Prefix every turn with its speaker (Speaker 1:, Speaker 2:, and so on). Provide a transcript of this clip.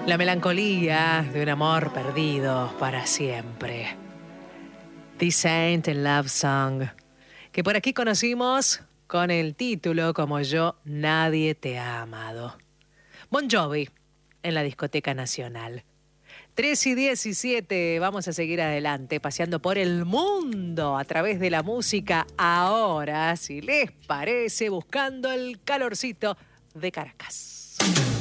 Speaker 1: La melancolía de un amor perdido para siempre. The Saint Love Song, que por aquí conocimos con el título como Yo Nadie Te Ha Amado. Bon Jovi en la Discoteca Nacional. 3:17, vamos a seguir adelante, paseando por el mundo a través de la música. Ahora, si les parece, buscando el calorcito de Caracas.